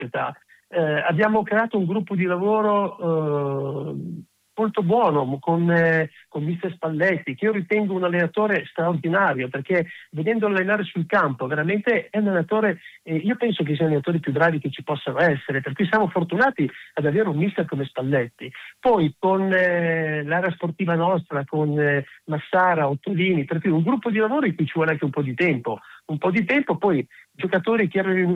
società. Abbiamo creato un gruppo di lavoro molto buono con mister Spalletti, che io ritengo un allenatore straordinario, perché vedendolo allenare sul campo veramente è un allenatore, io penso che sia un allenatore più bravi che ci possano essere, per cui siamo fortunati ad avere un mister come Spalletti. Poi con l'area sportiva nostra, con Massara, Ottolini, per cui un gruppo di lavoro in cui ci vuole anche un po' di tempo, poi giocatori che erano